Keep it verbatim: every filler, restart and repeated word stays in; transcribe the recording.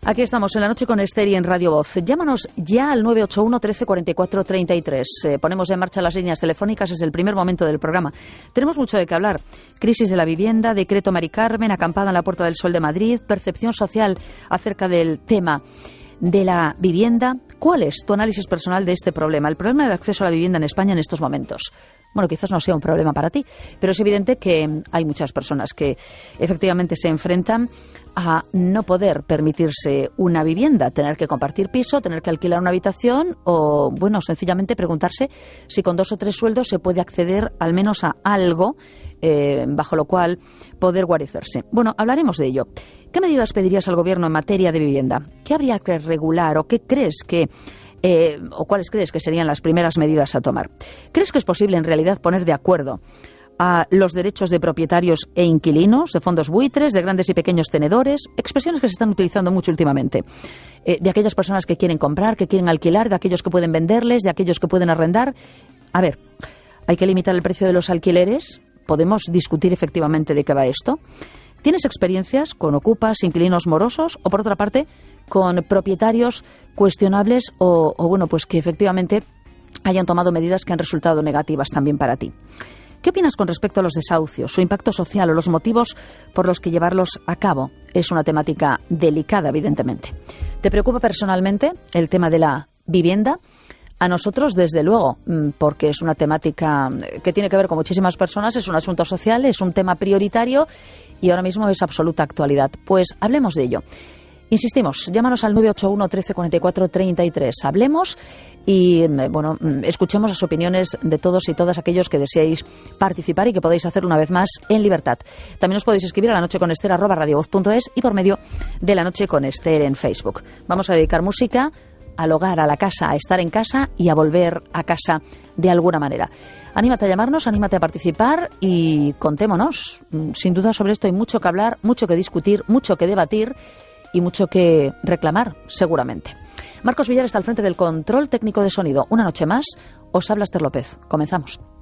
Aquí estamos en La Noche con Esther y en Radio Voz. Llámanos ya al nueve ocho uno, trece, cuarenta y cuatro, treinta y tres. Eh, ponemos en marcha las líneas telefónicas desde el primer momento del programa. Tenemos mucho de qué hablar. Crisis de la vivienda, decreto Mari Carmen, acampada en la Puerta del Sol de Madrid, percepción social acerca del tema de la vivienda. ¿Cuál es tu análisis personal de este problema? El problema del acceso a la vivienda en España en estos momentos. Bueno, quizás no sea un problema para ti, pero es evidente que hay muchas personas que efectivamente se enfrentan a no poder permitirse una vivienda, tener que compartir piso, tener que alquilar una habitación o, bueno, sencillamente preguntarse si con dos o tres sueldos se puede acceder al menos a algo eh, bajo lo cual poder guarecerse. Bueno, hablaremos de ello. ¿Qué medidas pedirías al Gobierno en materia de vivienda? ¿Qué habría que regular o qué crees que Eh, o cuáles crees que serían las primeras medidas a tomar? ¿Crees que es posible en realidad poner de acuerdo a los derechos de propietarios e inquilinos, de fondos buitres, de grandes y pequeños tenedores, expresiones que se están utilizando mucho últimamente, eh, de aquellas personas que quieren comprar, que quieren alquilar, de aquellos que pueden venderles, de aquellos que pueden arrendar? A ver, ¿hay que limitar el precio de los alquileres? ¿Podemos discutir efectivamente de qué va esto? ¿Tienes experiencias con ocupas, inquilinos morosos o, por otra parte, con propietarios cuestionables o, o bueno, pues que efectivamente hayan tomado medidas que han resultado negativas también para ti? ¿Qué opinas con respecto a los desahucios, su impacto social o los motivos por los que llevarlos a cabo? Es una temática delicada, evidentemente. ¿Te preocupa personalmente el tema de la vivienda? A nosotros, desde luego, porque es una temática que tiene que ver con muchísimas personas, es un asunto social, es un tema prioritario y ahora mismo es absoluta actualidad. Pues hablemos de ello. Insistimos, llámanos al nueve ocho uno, trece, cuarenta y cuatro, treinta y tres. Hablemos y, bueno, escuchemos las opiniones de todos y todas aquellos que deseéis participar y que podéis hacer una vez más en libertad. También os podéis escribir a la noche con Esther arroba radiovoz punto es y por medio de La Noche con Esther en Facebook. Vamos a dedicar música al hogar, a la casa, a estar en casa y a volver a casa de alguna manera. Anímate a llamarnos, anímate a participar y contémonos. Sin duda sobre esto hay mucho que hablar, mucho que discutir, mucho que debatir y mucho que reclamar, seguramente. Marcos Villar está al frente del control técnico de sonido. Una noche más, os habla Esther López. Comenzamos.